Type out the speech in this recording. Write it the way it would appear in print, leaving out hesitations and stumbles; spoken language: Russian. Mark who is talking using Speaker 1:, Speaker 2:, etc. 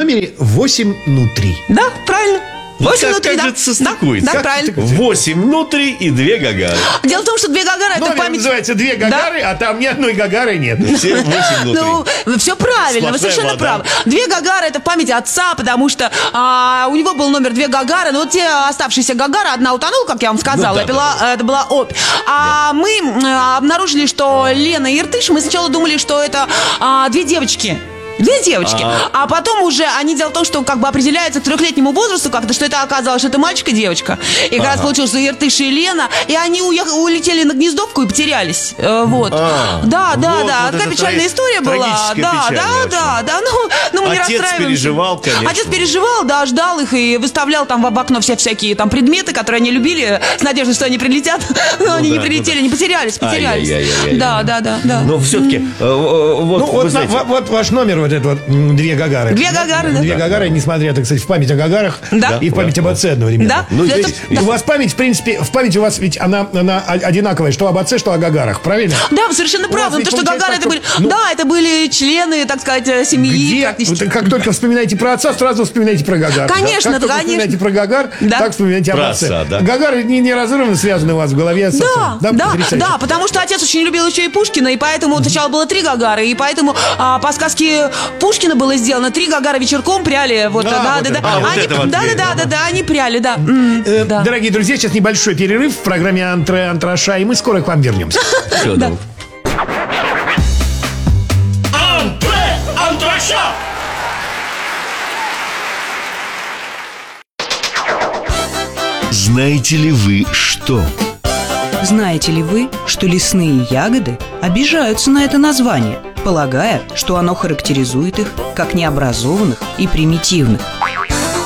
Speaker 1: номере 8 внутри.
Speaker 2: Да, правильно. 8
Speaker 3: Как
Speaker 2: внутри, да.
Speaker 3: же это состыкуется?
Speaker 2: Да, правильно.
Speaker 3: 8 внутри и 2 Гагары.
Speaker 2: Дело в том, что 2 Гагары это
Speaker 1: Номер
Speaker 2: память.
Speaker 1: называется «Две Гагары», а там ни одной Гагары нет.
Speaker 3: Все 8 внутри.
Speaker 2: Ну, все правильно, вы
Speaker 3: Сплошная
Speaker 2: совершенно
Speaker 3: вода.
Speaker 2: правы. 2 Гагары это в памяти отца, потому что у него был номер 2 Гагары, но вот те оставшиеся Гагары, одна утонула, как я вам сказала,
Speaker 3: Ну да,
Speaker 2: это была Обь. А мы обнаружили, что Лена и Иртыш, мы сначала думали, что это 2 девочки. 2 девочки. А потом уже они, дело в том, что как бы определяется к 3-летнему возрасту как-то, что это оказалось, что это мальчик и девочка. И как раз получилось, что Иртыш и Лена, и они улетели на Гнездовку и потерялись. Вот. Да. Такая
Speaker 3: это
Speaker 2: печальная история была.
Speaker 3: трагическая,
Speaker 2: Да. Ну, мы не
Speaker 3: Отец
Speaker 2: расстраиваемся.
Speaker 3: переживал, конечно.
Speaker 2: Отец переживал, да, ждал их и выставлял там в окно всякие там предметы, которые они любили, с надеждой, что они прилетят. Но они не прилетели, не потерялись.
Speaker 3: Ай-яй-яй-яй-яй.
Speaker 2: Да.
Speaker 3: Но все-таки, вы знаете,
Speaker 1: Вот ваш номер, вот это вот «Две Гагары».
Speaker 2: 2 Гагары, да.
Speaker 1: 2 Гагары, несмотря, так сказать, в память о Гагарах
Speaker 2: Да.
Speaker 1: и в память об отце одновременно.
Speaker 2: Да.
Speaker 3: Ну,
Speaker 2: Это-
Speaker 3: здесь-
Speaker 1: И у вас память, в принципе, в памяти у вас ведь она одинаковая, что об отце, что о Гагарах, правильно?
Speaker 2: Да, вы совершенно правы.
Speaker 1: ведь
Speaker 2: То, что
Speaker 1: получается
Speaker 2: Гагары
Speaker 1: так,
Speaker 2: это были,
Speaker 1: что- ну,
Speaker 2: да, это были члены, так сказать, семьи.
Speaker 1: Где?
Speaker 2: практически.
Speaker 1: Вот как только вспоминаете про отца, сразу вспоминаете про Гагар.
Speaker 2: Конечно,
Speaker 1: Как только
Speaker 2: конечно.
Speaker 1: вспоминаете про Гагар,
Speaker 2: Да.
Speaker 1: так вспоминаете об
Speaker 3: Про
Speaker 1: отце.
Speaker 3: отца, да.
Speaker 1: Гагары неразрывно связаны у вас в голове с отцом. Потрясающе.
Speaker 2: Да, потому что отец очень любил еще и Пушкина, и поэтому сначала было 3 Гагары, и поэтому по сказке Пушкина было сделано 3 Гагара вечерком пряли. Вот,
Speaker 1: Да,
Speaker 2: да.
Speaker 1: вот это.
Speaker 3: А, вот
Speaker 2: Они,
Speaker 3: это вот
Speaker 2: да,
Speaker 3: дверь,
Speaker 2: они пряли, да. Да.
Speaker 1: Дорогие друзья, сейчас небольшой перерыв в программе «Антраша», и мы скоро к вам вернемся.
Speaker 3: Всё, да.
Speaker 4: Антраша!
Speaker 3: Знаете ли вы что?
Speaker 5: Знаете ли вы, что лесные ягоды обижаются на это название, полагая, что оно характеризует их как необразованных и примитивных?